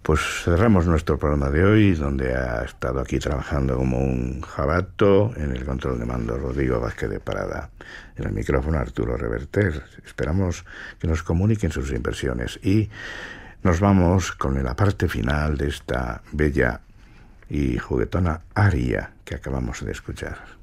Pues cerramos nuestro programa de hoy, donde ha estado aquí trabajando como un jabato, en el control de mando Rodrigo Vázquez de Parada, en el micrófono Arturo Reverter. Esperamos que nos comuniquen sus impresiones y nos vamos con la parte final de esta bella y juguetona aria que acabamos de escuchar.